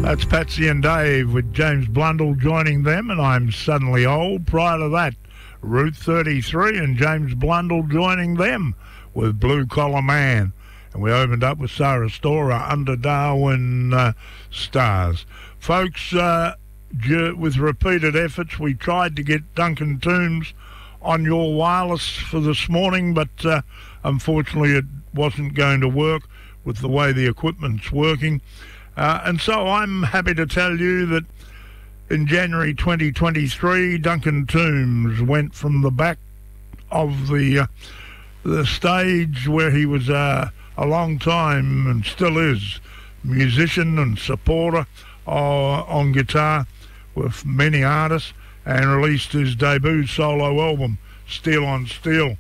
That's Patsy and Dave with James Blundell joining them, and I'm Suddenly Old. Prior to that, Route 33 and James Blundell joining them with Blue Collar Man. And we opened up with Sarah Storer, Under Darwin Stars. Folks, with repeated efforts, we tried to get Duncan Toombs on your wireless for this morning, but unfortunately it wasn't going to work with the way the equipment's working. And so I'm happy to tell you that in January 2023, Duncan Toombs went from the back of the stage where he was a long time and still is musician and supporter on guitar with many artists, and released his debut solo album, Steel on Steel.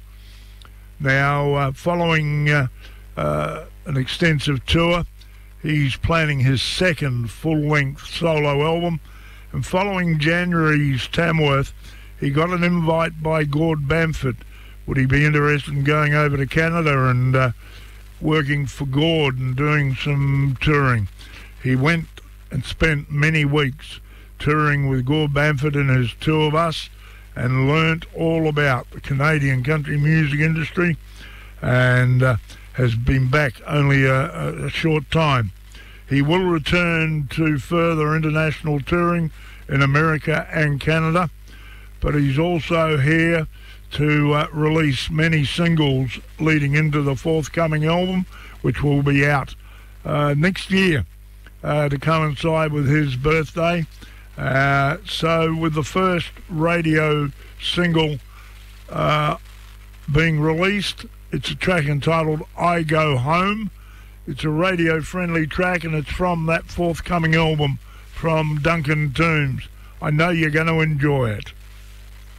Now, following an extensive tour, he's planning his second full-length solo album, and following January's Tamworth, he got an invite by Gord Bamford. Would he be interested in going over to Canada and working for Gord and doing some touring? He went and spent many weeks touring with Gord Bamford and his Two of Us, and learnt all about the Canadian country music industry, and has been back only a short time. He will return to further international touring in America and Canada, but he's also here to release many singles leading into the forthcoming album, which will be out next year to coincide with his birthday. So with the first radio single being released, it's a track entitled I Go Home. It's a radio-friendly track, and it's from that forthcoming album from Duncan Toombs. I know you're going to enjoy it.